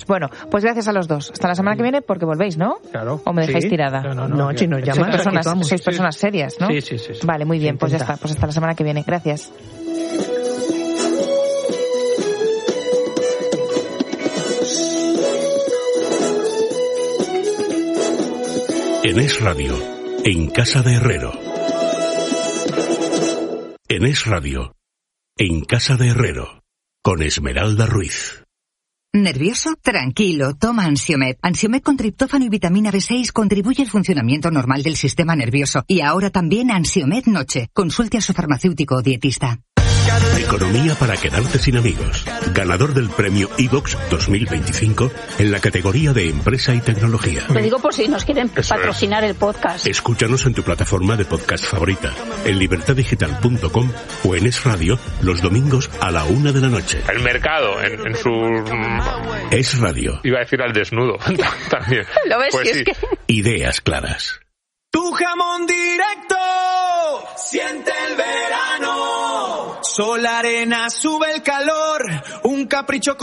Bueno, pues gracias a los dos. Hasta la semana que viene, porque volvéis, ¿no? Claro. ¿O me dejáis tirada? No, si nos llaman, sois personas serias, ¿no? Sí. Vale, muy bien, pues ya está. Pues hasta la semana que viene. Gracias. En Es Radio, en Casa de Herrero. En Es Radio, en Casa de Herrero, con Esmeralda Ruiz. ¿Nervioso? Tranquilo, toma Ansiomed. Ansiomed con triptófano y vitamina B6 contribuye al funcionamiento normal del sistema nervioso. Y ahora también Ansiomed Noche. Consulte a su farmacéutico o dietista. Economía para quedarte sin amigos. Ganador del premio iVox 2025 en la categoría de Empresa y Tecnología. Lo digo por si nos quieren patrocinar el podcast. Escúchanos en tu plataforma de podcast favorita, en libertadigital.com o en Es Radio los domingos a la 1:00 p.m. El mercado, en su... Es Radio. Iba a decir al desnudo también. ¿Lo ves? Pues sí. Es que... Ideas claras. Tu jamón directo, siente el verano. Sol, arena, sube el calor, un capricho